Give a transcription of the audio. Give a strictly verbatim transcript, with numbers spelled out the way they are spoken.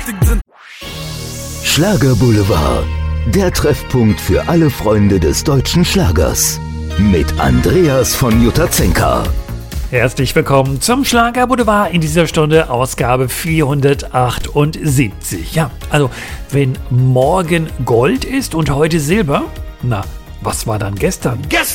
Schlager Boulevard, der Treffpunkt für alle Freunde des deutschen Schlagers. Mit Andreas von Jutazenka. Herzlich willkommen zum Schlager Boulevard in dieser Stunde, Ausgabe vierhundertachtundsiebzig. Ja, also wenn morgen Gold ist und heute Silber, na, was war dann gestern? Gestern!